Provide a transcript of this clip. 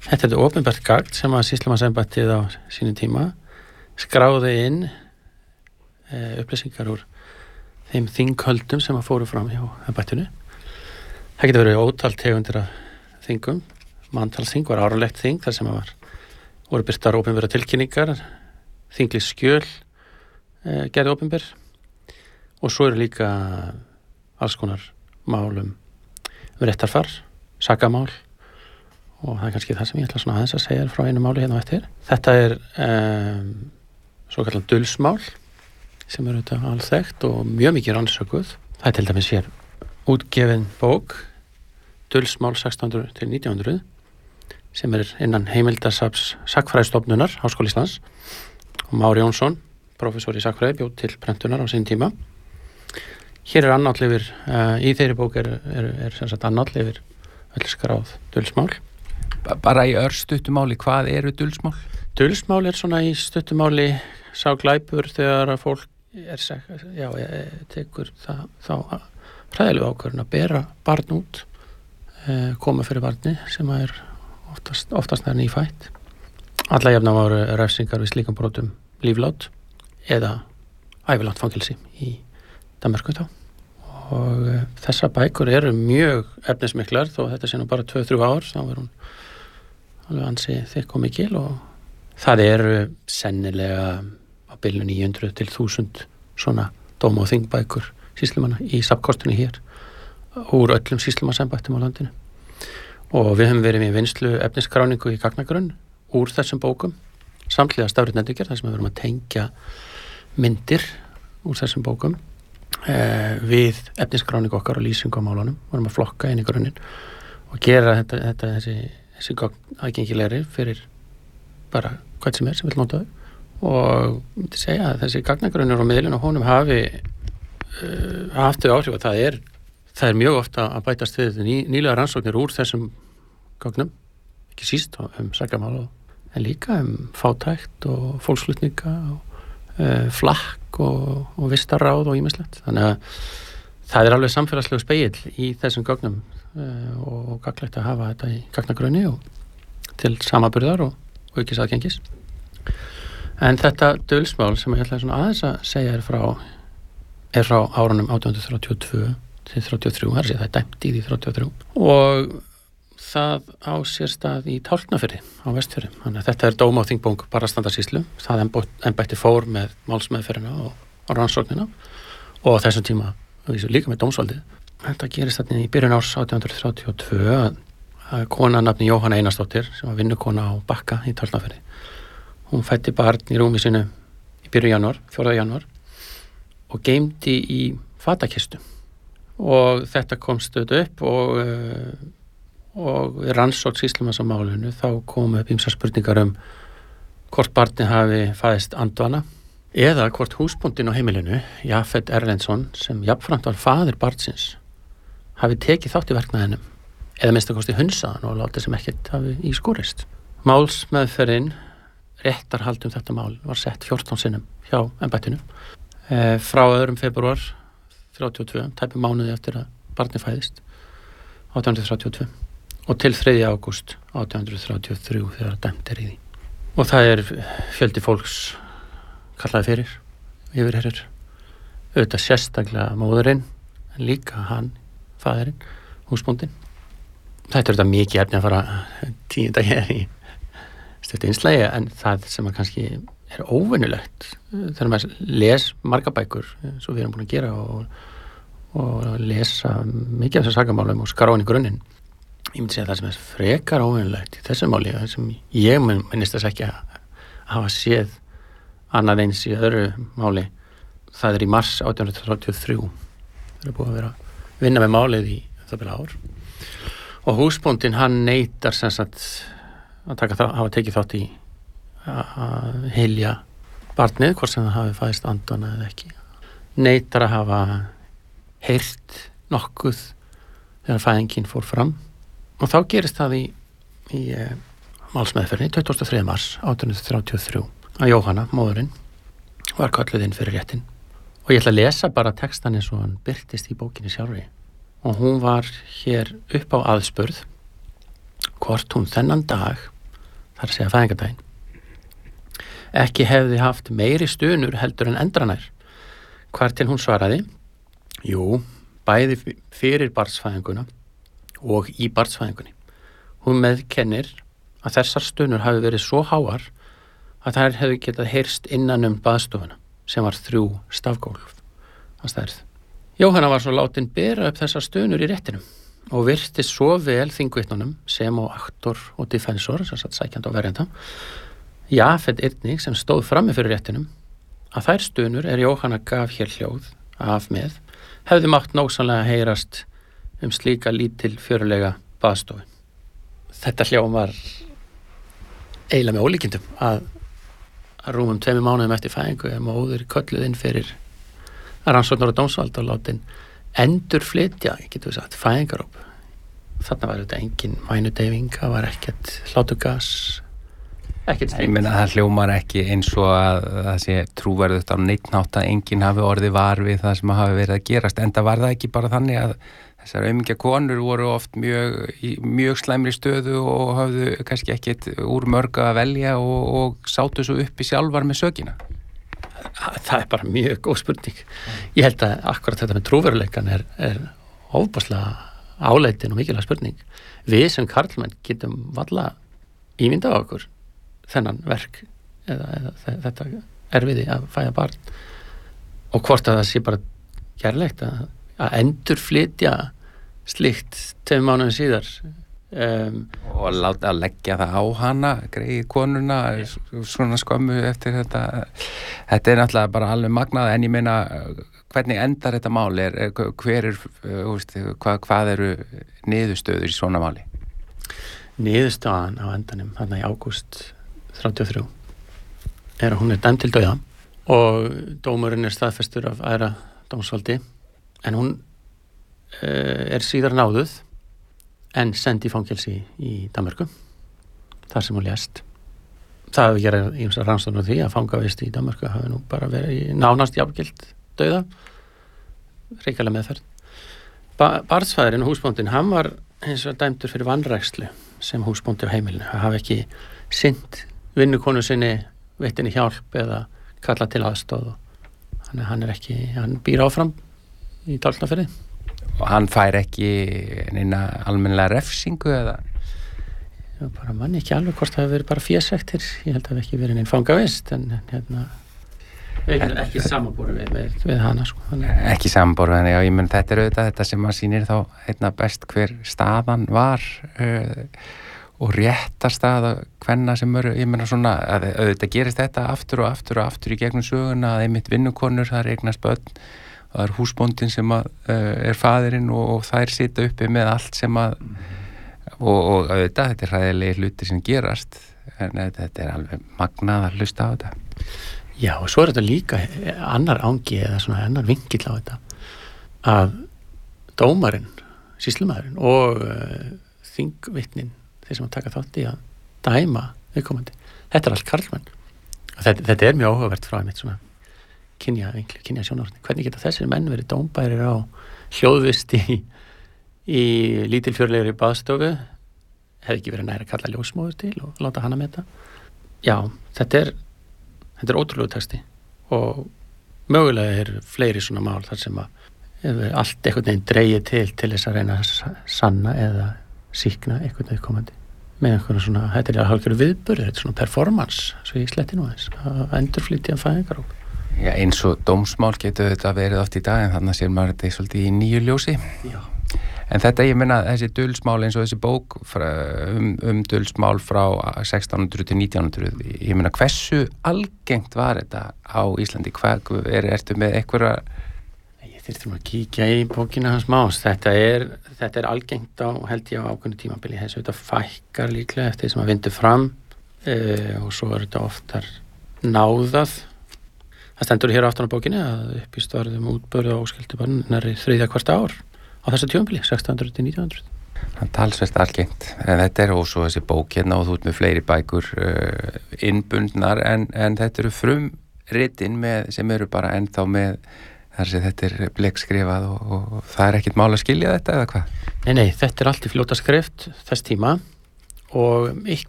Þetta er opinbert gagn sem að sýslumannsembættið á sínum tíma skráði inn upplýsingar úr þeim þinghöldum sem að fóru fram hjá embættinu. Það getur verið ótal tegundir af þingum. Manntalsþing var árlegt þing þar sem voru birtar opinbera tilkynningar, þinglis skjöl gerði opinber og svo eru líka alls konar málum réttarfar, sakamál og það er kannski það sem ég ætla svona aðeins að segja frá einu máli hérna á eftir. Þetta er svo kallan dulsmál sem eru þetta alþekkt og mjög mikið rannsökuð. Það er til dæmis hér útgefin bók Dulsmál 1600 til 1900 sem er innan heimildasafns Sagnfræðistofnunar Háskóla Íslands og Már Jónsson, prófessor í sagnfræði, bjó til prentunar á sín tíma. Hér er annál yfir, í þeirri bók er sem sagt annál yfir öll skráð dulsmál. Bara í örstuttumáli, hvað eru dulsmál? Dulsmál er svona í stuttumáli sá glæpur þegar að fólk tekur þá hræðilegu ákvörðun að bera barn út, koma fyrir barni sem er oftast nær nýfætt. Alla jafna voru refsingar við slíkum brotum líflát eða ævilangt fangelsi í Danmörku þá. Og þessar bækur eru mjög efnismiklar þó þetta sé nú bara 2-3 ár, þá er hún alveg ansi þykk og mikil og það eru sennilega á bilinu 900 til 1000 svona dóma- og þingbækur sýslumanna í safnkostunni hér úr öllum sýslumannsembættum á landinu. Og við höfum verið með vinnslu efnisskráningu í gagnagrunn úr þessum bókum, samtliða stafrænt endurgerð þar sem við verum að tengja myndir úr þessum bókum við efnisskráningu okkar og lýsingu á málunum, vorum að flokka inn í grunninn og gera þessi gögn aðgengilegri fyrir bara hvað sem vil nota þau og myndi segja að þessi gagnagrunnur og miðlun og honum hafi haft þau áhrif og það er mjög ofta að bætast við nýlega rannsóknir úr þessum gögnum, ekki síst sakamál en líka fátækt og fólksflutninga og flakk og vistarráð og ýmislegt. Þannig að það er alveg samfélagslegu spegill í þessum gögnum og gagnlegt að hafa þetta í gagnagrunni og til samaburðar og aukins aðgengis. En þetta dulsmál sem ég ætla svona aðeins að segja er frá árunum 1832 til 33, það er dæmt í því 33 og það á sér stað í Tálknafirði á Vestfirði. Þannig að þetta er dóma- og þingbók Barðastrandarsýslu. Það embætti fór með málsmeðferðina og rannsóknina og á þessum tíma líka með dómsvaldið. Þetta gerist þarna í byrjun árs 1832 að kona nafni Jóhanna Einarsdóttir sem var vinnukona á Bakka í Tálknafirði. Hún fæddi barn í rúmi sínu í byrjun janúar, 4. janúar og geymdi í fatakistu og þetta komst upp og við rannsókn sýslumanns á málinu þá komu upp ýmsar spurningar hvort barnið hafi fæðist andvana eða hvort húsbóndinn á heimilinu, Jafet Erlendsson, sem jafnframt var faðir barnsins, hafi tekið þátt í verknaðinum eða minnst að kosti hunsaðan og látið sem ekkert hafi í skorist. Málsmeðferðin, réttarhald þetta mál, var sett 14 sinnum hjá embættinu frá 2. febrúar 32, tæpum mánuði eftir að barnið fæðist 1832 og til 3. ágúst 1833 þegar dæmt í því. Og það er fjöldi fólks kallaði fyrir, yfirherrir, auðvitað sérstaklega móðurinn, en líka hann, faðirinn, húsbóndinn. Þetta er auðvitað mikið efni að fara 10 dagir í stuttu einslægi, en það sem að kannski er óvenjulegt þegar maður les marga bækur, svo við erum búin að gera og lesa mikið af þessar sakamálum og skráin í grunninn. Ég myndi segja það sem er frekar óvenjulegt í þessu máli, sem ég minnist þess ekki að hafa séð annað eins í öðru máli. Það er í mars 1833. Það er búið að vera að vinna með málið í það bila ár. Og húsbóndinn, hann neitar sem sagt að hafa tekið þátt í að hylja barnið, hvort sem það hafi fæðist andvana eða ekki. Neitar að hafa heyrt nokkuð þegar fæðingin fór fram. Og þá gerist það í málsmeðferðinni 23. mars 1833 að Jóhanna, móðurinn, var kölluð inn fyrir réttin. Og ég ætla að lesa bara textan eins og hann birtist í bókinni sjálfri. Og hún var hér upp á aðspurð hvort hún þennan dag, þar að segja fæðingardaginn, ekki hefði haft meiri stunur heldur en endranær. Hvar til hún svaraði, jú, bæði fyrir barnsfæðinguna og í barnsfæðingunni. Hún meðkennir að þessar stunur hafi verið svo háar að þær hefði getað heyrst innan baðstofuna sem var 3 stafgólf að stærð. Jóhanna var svo látin bera upp þessar stunur í réttinum og virti svo vel þingvitnunum sem og aktor og defensor, sem satt sækjandi og verjanda, Jafet Yrning sem stóð frammi fyrir réttinum, að þær stunur Jóhanna gaf hér hljóð af með hefði mátt nógsamlega heyrast slíka lítil fjörulega baðstofu. Þetta hljóm var eiginlega með ólíkindum að rúmum 2 mánuðum eftir fæðingu móðir kölluð inn fyrir rannsóknar og dómsvald og látin endurflytja, getum við sagt, fæðingaróp. Þarna var þetta engin mænudeyfing, það var ekkert hlátugas, ekkert slíkt. Ég meina það hljómar ekki eins og að það sé trúverðugt á neittnátt að enginn hafi orðið var við það sem hafi verið að gerast, en það var það ekki bara þannig að þessar aumingja konur voru oft mjög slæmri stöðu og hafðu kannski ekkert úr mörg að velja og sátu svo uppi sjálfar með sökina. Það bara mjög góð spurning. Ég held að akkurat þetta með trúveruleikan er ofboðslega áleitin og mikilvæg spurning. Við sem karlmenn getum varla ímyndað á okkur þennan verk eða þetta erfiði að fæða barn og hvort að það sé bara gerlegt að endurflytja slíkt 2 mánuðum síðar og láta að leggja það á hana, greið konuna svona skömmu eftir þetta. Þetta er náttúrulega bara alveg magnað, en ég meina hvernig endar þetta máli, hvað eru niðurstöður í svona máli? Niðurstaðan á endanum þarna í ágúst 33 að hún dæmd til dauða og dómurinn staðfestur af æðra dómsvaldi, en hún síðar náðuð en send í fangelsi í Danmörku þar sem hún lést. Það hefur gerað ýmsar rannsóknir á því að fangavist í Danmörku hafi nú bara verið nánast jafngilt dauða, hrikaleg meðferð. Barnsfaðirinn og húsbóndinn, hann var hins vegar dæmdur fyrir vanrækslu sem húsbóndi á heimilinu, að hafa ekki sinnt vinnukonu sinni, veitt henni hjálp eða kalla til aðstoð. Hann býr áfram í Tálknafirði. Og hann fær ekki neina almennilega refsingu eða? Ég bara manni ekki alveg hvort það hefur verið bara fésektir. Ég held að það hefur ekki verið neinn fangavist, en ekki samanborið við hana. Sko. Ekki samanborið, já, ég menn þetta er auðvitað þetta sem maður sýnir þá best hver staðan var og réttarstaða hvenna sem eru, ég menna svona að auðvitað gerist þetta aftur og aftur og aftur í gegnum söguna að einmitt vinnukonur, það er eignast börn, það er húsbóndin sem er faðirinn og þær sita uppi með allt sem og auðvitað, þetta er hræðilegi hluti sem gerast, en þetta er alveg magnað að hlusta á þetta. Já, og svo er þetta líka annar ángi eða svona annar vinkill á þetta að dómarinn, sýslumaðurinn og þingvitnin, þeir sem að taka þátt í að dæma viðkomandi, þetta er allt karlmenn. Þetta er mjög áhugavert frá einmitt svona kynja sjónarhorni. Hvernig geta þessir menn verið dómbærir á hljóðvist í lítilfjörlegri baðstofu, hefði ekki verið nær að kalla ljósmóður til og láta hana með þetta. Já, þetta er ótrúlegu texti og mögulega er fleiri svona mál þar sem að allt einhvern veginn dreigið til þess að reyna að sanna eða sýkna einhvern veginn komandi með einhvern svona, þetta er hálfgerður viðburður, þetta er svona performance, svo ég sletti nú aðeins, að endurflytja fæðingaróp. Já, eins og dómsmál getur þetta verið oft í dag, en þannig sér maður þetta svolítið í nýju ljósi. Já. En þetta, ég meina, þessi dulsmál eins og þessi bók dulsmál frá 1600 til 1900, ég meina, hversu algengt var þetta á Íslandi? Ertu með einhverja? Ég þyrfti að kíkja í bókina hans Más. Þetta er algengt á, held ég, á ákveðnu tímabili. Þetta fækkar líklega eftir því sem að vindur fram og svo er þetta oftar náðað. Það stendur hér aftan á bókinni að uppvíst varðum útbörðu og óskildu barn nærri 3. hvert ár á þessu tímabili, 1600 til 1900. Það talsvert algengt. En þetta er også þessi bók hérna og þú ert með fleiri bækur innbundnar en þetta eru frumritin sem eru bara ennþá með þar sem þetta er blekskrifað og það er ekkert mál að skilja þetta eða hvað? Nei, þetta er allt í fljóta skrift þess tíma og